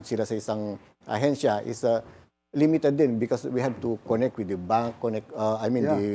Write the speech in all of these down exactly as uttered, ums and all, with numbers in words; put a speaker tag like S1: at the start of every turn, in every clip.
S1: sila sa isang ahensya is uh, limited din because we have to connect with the bank, connect, uh, I mean,
S2: Yeah.
S1: the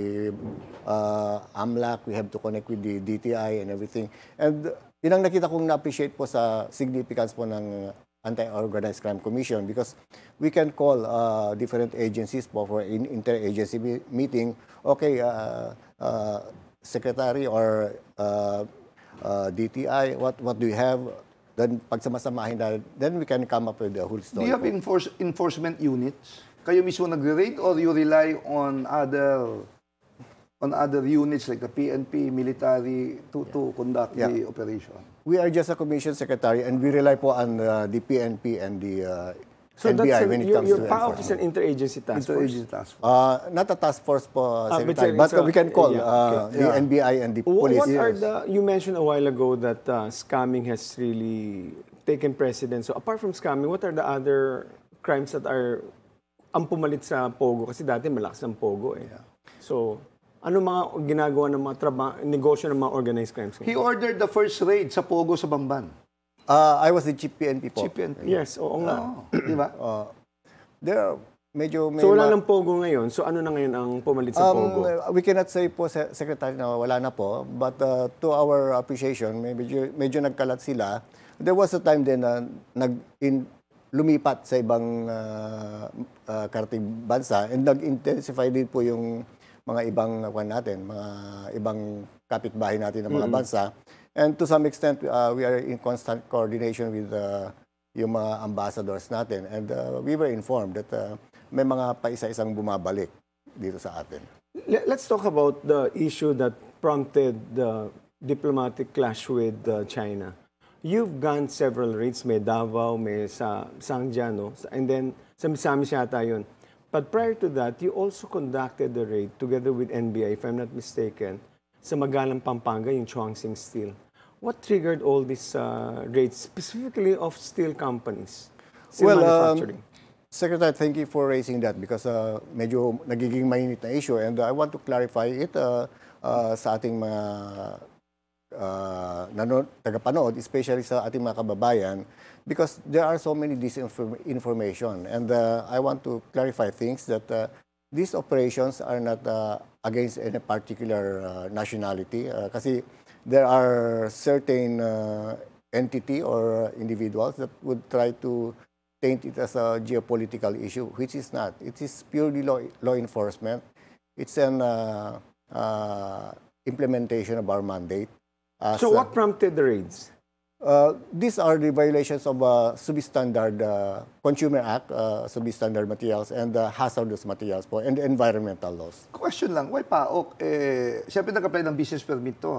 S1: uh, AMLAC, we have to connect with the D T I and everything. And yun ang nakita kong na-appreciate po sa significance po ng Anti-Organized Crime Commission because we can call uh, different agencies po for in inter-agency me- meeting. Okay, uh, uh, Secretary or uh, uh, D T I, what what do you have? Then pagsamasamahin na, then we can come up with the whole
S2: Do
S1: story.
S2: you have
S1: po.
S2: enforce, enforcement units? Kayo mismo nagre-raid or you rely on other on other units like the P N P, military to to conduct
S1: Yeah.
S2: the operation?
S1: We are just a commission secretary and we rely po on uh, the P N P and the uh,
S3: So
S1: N B I
S3: that's an,
S1: when it
S3: your,
S1: comes
S3: your
S1: to
S3: P A O is
S1: enforcement.
S3: an interagency task force.
S2: Interagency task force.
S1: Uh, not a task force po,
S3: Ah, but
S1: Secretary,
S3: it's
S1: but,
S3: a-
S1: we can call
S3: yeah,
S1: uh,
S3: okay.
S1: the
S2: Yeah.
S1: N B I and the
S3: Wh-
S1: police.
S3: What are
S2: Yes.
S3: the, you mentioned a while ago that uh, scamming has really taken precedence. So apart from scamming, what are the other crimes that are ang pumalit sa Pogo? Kasi dati malakas ang Pogo eh. So, ano mga ginagawa ng mga traba- negosyo ng mga organized crimes?
S2: He ordered the first raid sa Pogo sa Bamban.
S1: Uh, I was the Chief P N P po.
S2: Chief P N P.
S3: Yes, oo nga.
S2: Oh, di ba?
S1: Uh, there are medyo may
S3: So wala
S1: ma-
S3: ng Pogo ngayon. So ano na ngayon ang pumalit sa
S1: Um,
S3: Pogo?
S1: we cannot say po, Se- Secretary, na wala na po. But uh, to our appreciation, may medyo, medyo nagkalat sila. There was a time din na nag in, lumipat sa ibang uh, uh, karating bansa and nag-intensify din po yung mga ibang kwan natin, mga ibang kapitbahay natin ng mga bansa. And to some extent, uh, we are in constant coordination with uh, yung mga ambassadors natin. And uh, we were informed that uh, may mga paisa-isang bumabalik dito sa atin.
S3: Le- Let's talk about the issue that prompted the diplomatic clash with uh, China. You've gone several raids, may Davao, may sa Sangja, no? And then sa Misamis yata yun. But prior to that, you also conducted the raid together with N B I, if I'm not mistaken, sa Magalang, Pampanga, yung Chuangsing Steel. What triggered all these uh, raids, specifically of steel companies? Steel
S1: Well, um,
S3: manufacturing.
S1: Secretary, thank you for raising that because uh, medyo nagiging mainit na issue and I want to clarify it uh, uh, sa ating mga uh, nanood, tagapanood, especially sa ating mga kababayan because there are so many disinformation and uh, I want to clarify things that uh, these operations are not uh, against any particular uh, nationality uh, kasi there are certain uh, entity or individuals that would try to paint it as a geopolitical issue, which is not. It is purely law, law enforcement. It's an uh, uh, implementation of our mandate. As,
S3: So what prompted the raids?
S1: Uh, these are the violations of uh, substandard uh, Consumer Act, uh, substandard materials, and uh, hazardous materials po, and environmental laws.
S2: Question lang, why P A O K? Eh, siyempre nag-apply ng business permit to.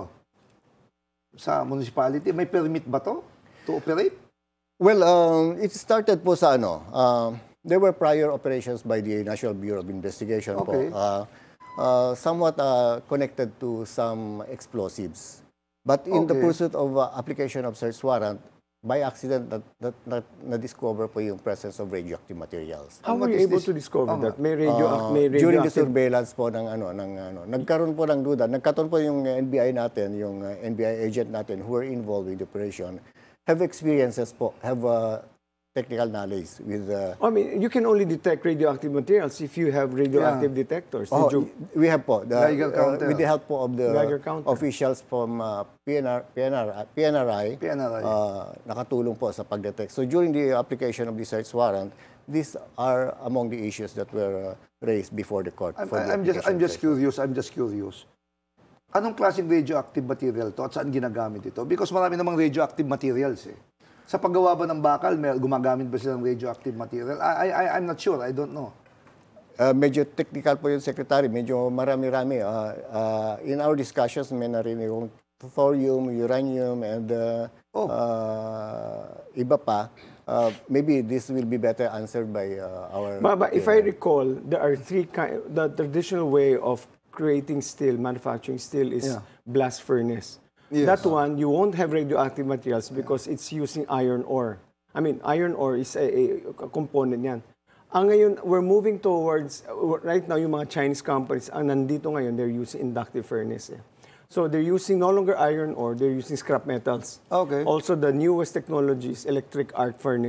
S2: Sa municipality, may permit ba to? To operate?
S1: Well, um, it started po sa ano, um, there were prior operations by the National Bureau of Investigation
S2: Okay.
S1: po, uh, uh, somewhat uh, connected to some explosives. But in the
S2: Okay.
S1: pursuit of uh, application of search warrant, by accident, that, that, that, na-discover po yung presence of radioactive materials.
S3: How
S2: what
S3: were
S2: is
S3: you able
S2: this?
S3: to discover
S2: Oh,
S3: that? May radio,
S1: Uh,
S3: may
S1: during the
S3: radioactive
S1: surveillance po ng ano ng ano nagkaroon po ng duda nagkataon po yung uh, N B I natin yung uh, N B I agent natin who were involved with the operation have experiences po have uh, technical knowledge with uh,
S3: I mean, you can only detect radioactive materials if you have radioactive detectors. Did
S1: oh,
S3: you,
S1: we have po the,
S2: Geiger
S1: uh,
S2: counter.
S1: with the help po of the
S3: Geiger counter.
S1: officials from uh, P N R, P N R, P N R I,
S2: P N R I.
S1: uh, nakatulong po sa pagdetect. So during the application of the search warrant, these are among the issues that were uh, raised before the court.
S2: I'm,
S1: for the
S2: I'm just I'm
S1: application
S2: just
S1: search.
S2: curious, I'm just curious. Anong klaseng radioactive material to at saan ginagamit ito? Because marami namang radioactive materials eh. Sa paggawa ba ng bakal, may gumagamit ba sila ng radioactive material? I, I, I'm not sure, I don't know.
S1: Uh, medyo technical po yung secretary, medyo marami-rami. Uh, uh, in our discussions, may narinig yung thorium, uranium, and uh,
S2: Oh.
S1: uh, iba pa. Uh, maybe this will be better answered by uh, our...
S3: but, but if I recall, there are three kind. The traditional way of creating steel, manufacturing steel, is
S2: Yeah.
S3: blast furnace.
S2: Yes.
S3: That one, you won't have radioactive materials because it's using iron ore. I mean, iron ore is a, a, a component yan. Ang ngayon, we're moving towards, right now, yung mga Chinese companies, ang nandito ngayon, they're using inductive furnace. Eh. So they're using no longer iron ore, they're using scrap metals.
S2: Okay.
S3: Also, the newest technology is electric arc furnace.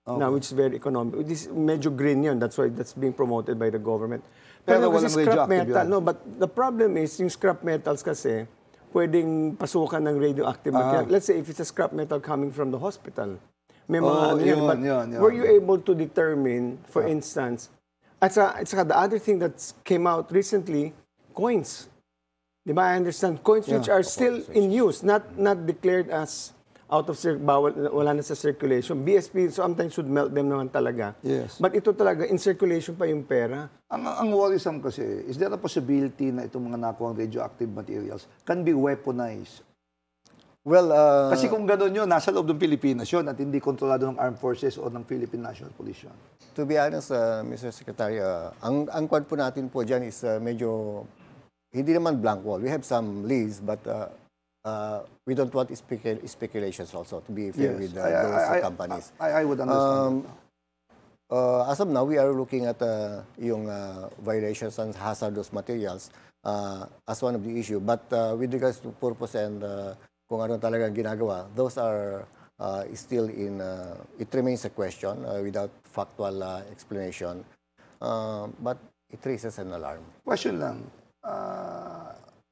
S3: na which is very economic. This medyo green yun. That's why that's being promoted by the government.
S2: Pero
S3: kasi
S2: walang
S3: scrap
S2: radioactive
S3: metal,
S2: yun.
S3: no, but the problem is yung scrap metals kasi pwedeng pasukan ng radioactive material. Let's say if it's a scrap metal coming from the hospital. May mga
S2: Oh,
S3: ano yan.
S2: yun,
S3: But
S2: yun, yun.
S3: were you able to determine, for instance, at sa, at saka the other thing that came out recently, coins. Di ba? I understand. Coins which are still in use, not not declared as out of cir- bawal, wala na sa circulation. B S P sometimes would melt them naman talaga.
S2: Yes.
S3: But ito talaga, in circulation pa yung pera.
S2: Ang, ang worrisome kasi, is there a possibility na itong mga nakuhang radioactive materials can be weaponized?
S1: Well, uh,
S2: Kasi kung gano'n yun, nasa loob ng Pilipinas yun at hindi kontrolado ng Armed Forces o ng Philippine National Police yun.
S1: to be honest, uh, Mister Secretary, uh, ang, ang kwan po natin po dyan is uh, medyo, hindi naman blank wall. We have some leads, but uh, uh, we don't want specul- speculations also, to be fair with uh,
S2: I- I-
S1: those
S2: I-
S1: companies.
S2: I, I would understand
S1: Um,
S2: that.
S1: Uh, as of now, we are looking at uh, yung uh, violations and hazardous materials uh, as one of the issue. But uh, with regards to purpose and uh, kung ano talagang ginagawa, those are uh, still in, uh, it remains a question uh, without factual uh, explanation. Uh, but it raises an alarm.
S2: Question lang, uh,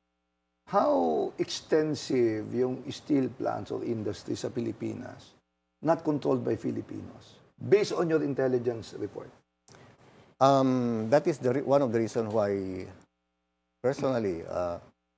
S2: how extensive yung steel plants or industry sa Pilipinas not controlled by Filipinos? Based on your intelligence report.
S1: Um, that is the re- one of the reasons why, personally, uh,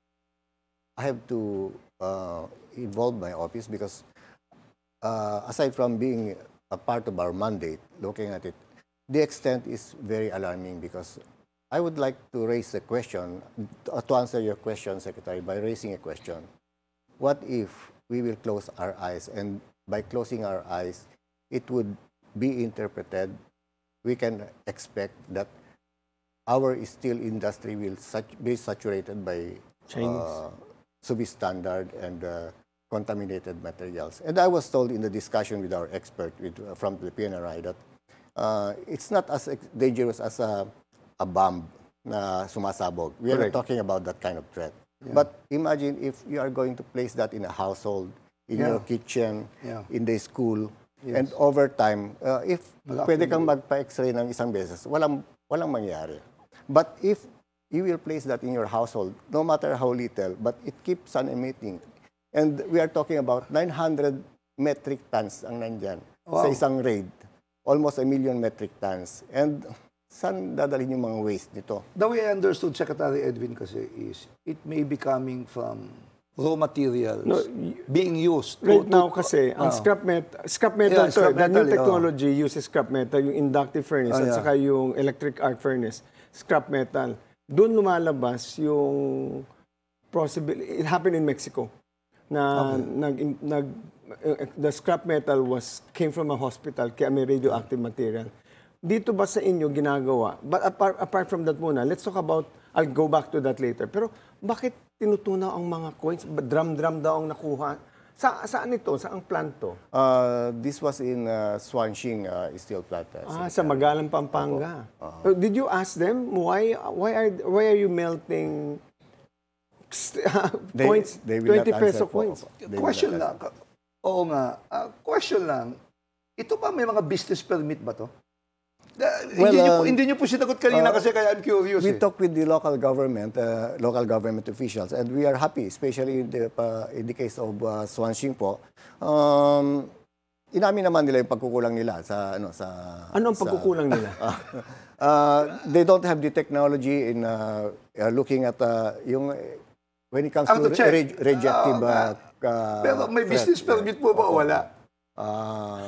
S1: I have to uh, involve my office because uh, aside from being a part of our mandate, looking at it, the extent is very alarming because I would like to raise a question, uh, to answer your question, Secretary, by raising a question. What if we will close our eyes, and by closing our eyes, it would be interpreted, we can expect that our steel industry will sat- be saturated by
S3: Chinese.
S1: uh, substandard and uh, contaminated materials. And I was told in the discussion with our expert with, uh, from the P N R I that uh, it's not as ex- dangerous as a, a bomb na sumasabog. We are not
S3: Correct.
S1: talking about that kind of threat. But imagine if you are going to place that in a household, in
S2: Yeah.
S1: your kitchen,
S2: Yeah.
S1: in the school, and over time, uh, if
S2: Mag-accumulate.
S1: pwede kang magpa-x-ray ng isang beses, walang, walang mangyari. But if you will place that in your household, no matter how little, but it keeps on emitting. And we are talking about nine hundred metric tons ang nandyan sa
S2: Wow.
S1: isang raid. Almost a million metric tons. And saan dadalhin yung mga waste nito?
S2: The way I understood Secretary Edwin kasi is, it may be coming from raw materials
S3: No,
S2: being used. to-
S3: Right
S2: to-
S3: now kasi, ang
S2: Ah.
S3: scrap, met- scrap metal,
S2: Yeah,
S3: to,
S2: scrap
S3: the new
S2: metal, yeah.
S3: technology uses scrap metal, yung inductive furnace
S2: Ah,
S3: at
S2: yeah.
S3: saka yung electric arc furnace, scrap metal. Doon lumalabas yung possible, it happened in Mexico, na nag, nag, uh, the scrap metal was came from a hospital kaya may radioactive material. Dito ba sa inyo ginagawa? But apart, apart from that muna, let's talk about, I'll go back to that later. Pero bakit tinutunaw ang mga coins? Ba- Drum-drum daw ang nakuha. Sa, saan ito? Saang plant to?
S1: Uh, this was in uh, Swanxing uh, steel plant. uh,
S3: Ah, sa Magalang, Pampanga. Uh, Did you ask them why why are why are you melting
S1: They-
S3: coins,
S1: they will not
S3: twenty peso
S1: answer po.
S3: coins?
S1: They will
S2: Question
S1: not
S2: lang. Oo nga. Ah, question lang. Ito ba may mga business permit ba to? Da-
S1: Well,
S2: hindi, niyo po,
S1: um,
S2: hindi niyo po sinagot kanina
S1: uh,
S2: kasi kaya I'm curious
S1: We
S2: eh.
S1: talked with the local government, uh, local government officials, and we are happy, especially in the, uh, in the case of uh, Swanxing po. Um, inamin naman nila yung pagkukulang nila sa ano sa
S3: Ano ang
S1: sa-
S3: pagkukulang nila?
S1: uh, they don't have the technology in uh, uh, looking at uh, yung uh, when it comes
S2: How
S1: to
S2: to check?
S1: re- radioactive
S2: Oo
S1: uh,
S2: nga.
S1: uh,
S2: Pero may
S1: threat.
S2: business permit po ba o wala?
S1: Uh,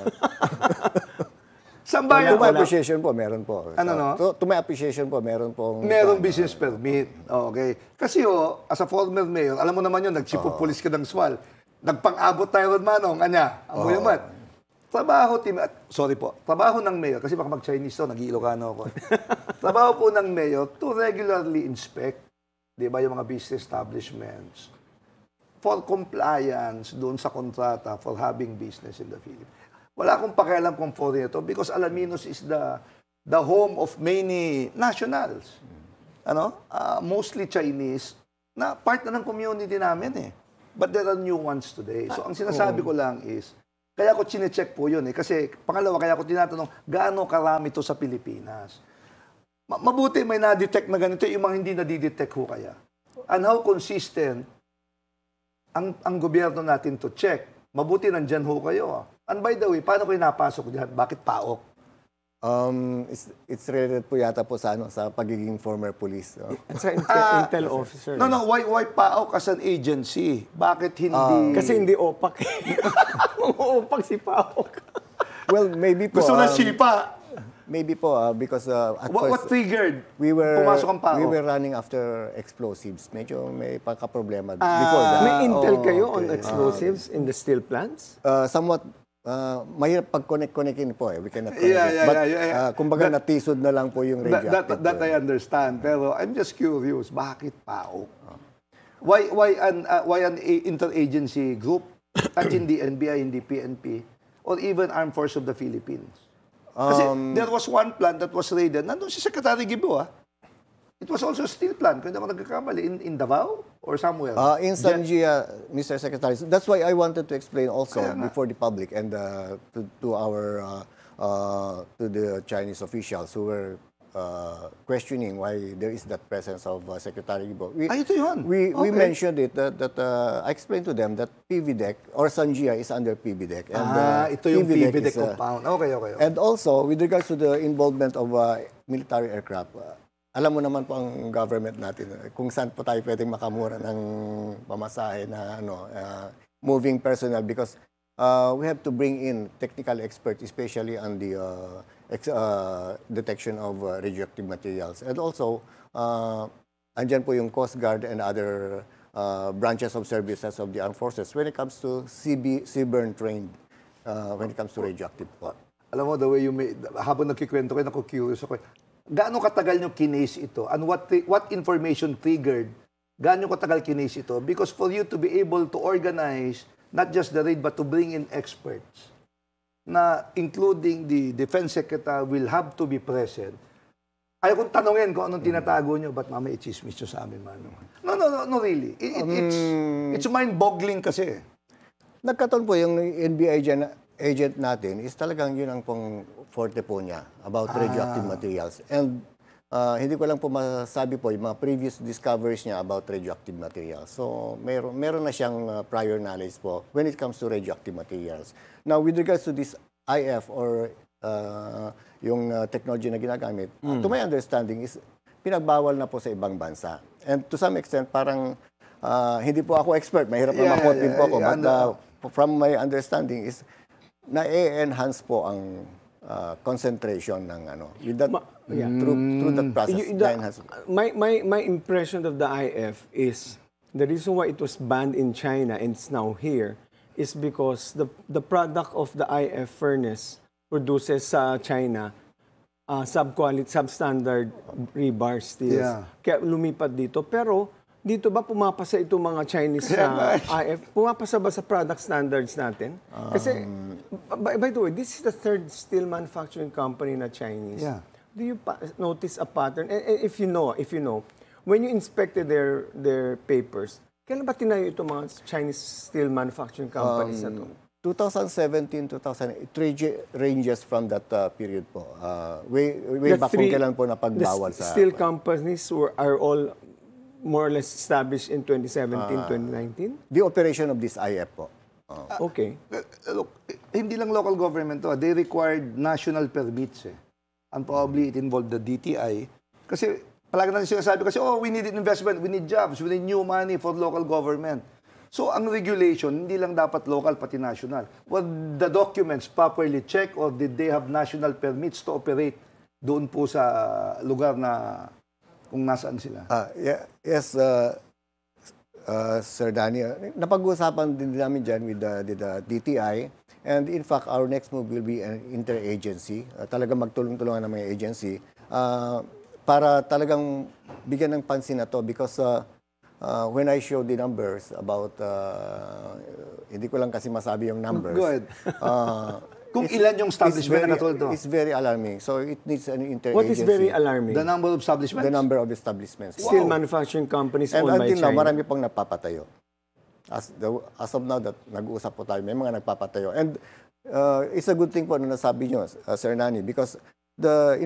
S2: Sa
S1: to
S2: bayan
S1: my
S2: po,
S1: appreciation po, meron po.
S2: Ano, no?
S1: To, to my appreciation po, meron pong...
S2: merong business permit. Okay. Kasi ho, as a former mayor, alam mo naman yun, nagsipupulis ka ng swal. Nagpang-abot tayo ron manong, anya, amo yung mat. Trabaho, team, at, sorry po, trabaho ng mayor, kasi baka mag-Chinese to, nag-Iilocano ako. Trabaho po ng mayor to regularly inspect, di ba, yung mga business establishments for compliance doon sa kontrata for having business in the Philippines. Wala akong pakialam kung foreign ito because Alaminos is the the home of many nationals. Ano? Ah, mostly Chinese na part na ng community namin eh. But there are new ones today. So ang sinasabi ko lang is Kaya ko chinecheck po yun eh. Kasi pangalawa, kaya ko tinatanong, gaano karami to sa Pilipinas? Ma- mabuti may na-detect na ganito, yung mga hindi na-detect ho kaya. And how consistent ang, ang gobyerno natin to check. Mabuti nandyan ho kayo. And by the way, paano kayo napasok dyan? Bakit PAOK?
S1: Um, it's, it's related po yata po sa, ano, sa pagiging former police. Uh,
S3: At sa intel, intel officer.
S2: No, no, why, why PAOK as an agency? Bakit hindi...
S3: Kasi hindi opak. Mga opak si Paok.
S1: well, maybe po...
S2: Gusto na
S1: um,
S2: sipa.
S1: Maybe po, uh, because uh, at
S2: What, what
S1: first,
S2: triggered?
S1: we were,
S2: Pumasok ang PAOK?
S1: we were running after explosives. Medyo may pagka-problema
S2: Ah,
S1: before that.
S3: May intel
S2: oh,
S3: kayo
S2: okay.
S3: on explosives in the steel plants?
S1: Uh, somewhat, uh, mahirap pag-connect-connectin po eh. We cannot connect
S2: Yeah,
S1: it.
S2: yeah,
S1: But,
S2: yeah, yeah.
S1: uh, kumbaga, natisod na lang po yung
S2: That,
S1: radioactive.
S2: that, that I understand. Pero I'm just curious, bakit PAOK? Why, why an, uh, why an a- interagency group at hindi N B I, hindi P N P, or even Armed Force of the Philippines? Kasi
S1: Um,
S2: there was one plant that was raided. Nandun si Secretary Gibo, ah. It was also a steel plant, kung hindi ako nagkakamali, in, in Davao or somewhere.
S1: Uh, in Sanjia, Mister Secretary, that's why I wanted to explain also
S2: Kaya nga.
S1: before the public and uh, to, to our uh, uh, to the Chinese officials who were uh, questioning why there is that presence of uh, Secretary Ibo. We,
S2: Ah, ito yun.
S1: We, we
S2: Okay.
S1: mentioned it that, that uh, I explained to them that P V D E C or Sanjia is under P V D E C. And,
S2: ah,
S1: uh,
S2: ito yung P V D E
S1: is, uh,
S2: compound. Okay, okay, okay.
S1: And also, with regards to the involvement of uh, military aircraft, uh, alam mo naman po ang government natin uh, kung saan po tayo pwedeng makamura ng pamasahe na ano, uh, moving personnel because uh, we have to bring in technical experts, especially on the uh, ex- uh, detection of uh, radioactive materials. And also, uh, andyan po yung Coast Guard and other uh, branches of services of the armed forces when it comes to C B, seaborne trained, uh, when it comes to radioactive po.
S2: Alam mo, the way you may, habang nagkikwento kayo, naku-curious ako. Gaano katagal nyo kinase ito? And what, tri- what information triggered? Gaano katagal kinase ito? Because for you to be able to organize not just the raid, but to bring in experts na including the Defense Secretary will have to be present. Ayaw kong tanongin kung anong tinatago nyo, ba't mamaya i-chismis nyo sa amin, mano? No, no, no, no, really. It, it- it's, it's mind-boggling kasi.
S1: Nagkataon po yung N B I agent, agent natin is talagang yun ang pong forte po niya about radioactive materials. And uh, hindi ko lang po masabi po yung mga previous discoveries niya about radioactive materials. So meron, meron na siyang uh, prior knowledge po when it comes to radioactive materials. Now, with regards to this I F or uh, yung uh, technology na ginagamit, uh, to my understanding is pinagbawal na po sa ibang bansa. And to some extent, parang uh, hindi po ako expert, mahirap
S2: Yeah,
S1: na makot
S2: yeah,
S1: din po
S2: yeah,
S1: ako.
S2: yeah,
S1: But
S2: ano-
S1: uh, from my understanding is na-enhance po ang uh, concentration ng ano with that
S3: Ma- yeah.
S1: through through that process.
S3: You- the-
S1: na-enhance.
S3: my, my, my impression of the I F is the reason why it was banned in China and it's now here is because the, the product of the I F furnace produces sa China uh, sub-quality, substandard rebar steels.
S2: Yeah.
S3: Kaya lumipat dito. Pero dito ba pumapasa itong mga Chinese sa I F? Pumapasa ba sa product standards natin? Kasi, by, by the way, this is the third steel manufacturing company na Chinese.
S2: Yeah.
S3: Do you pa- notice a pattern? And, and if you know, if you know, when you inspected their their papers, kailan ba tinayo itong mga Chinese steel manufacturing companies na to?
S1: twenty seventeen, two thousand eight, it range- ranges from that uh, period po. Uh, way way
S3: The
S1: back
S3: three-
S1: kung kailan po
S3: the
S1: napagbawal
S3: s-
S1: sa...
S3: steel companies were, are all more or less established in twenty seventeen, twenty nineteen?
S1: The operation of this I F po.
S3: Okay.
S2: Uh, Look, hindi lang local government to. ah. They required national permits eh. And probably it involved the D T I. Kasi palagi natin sinasabi kasi, oh, we need investment, we need jobs, we need new money for local government. So, ang regulation, hindi lang dapat local, pati national. Were the documents properly checked or did they have national permits to operate doon po sa lugar na kung nasaan sila?
S1: Ah, yeah, yes, uh, uh, Sir Danny, uh, napag-uusapan din namin dyan with the, with the D T I. And in fact, our next move will be an interagency. Uh, talagang magtulong-tulungan ng mga agency uh, para talagang bigyan ng pansin na to because uh, uh, when I show the numbers about, uh, hindi ko lang kasi masabi yung numbers.
S2: Go ahead.
S1: Uh,
S2: Kung
S1: it's-
S2: ilan yung
S1: it's
S2: establishment
S1: very-
S2: na katulad to?
S1: It's very alarming. So it needs an interagency.
S3: What is very alarming?
S2: The number of establishments?
S1: The number of establishments.
S3: Steel manufacturing companies
S1: And
S3: owned by
S1: until now,
S3: China.
S1: marami pang napapatayo. As, the, as of now, that nag-uusap po tayo, may mga nagpapatayo. And uh, it's a good thing po na nasabi nyo, uh, Sir Nani, because the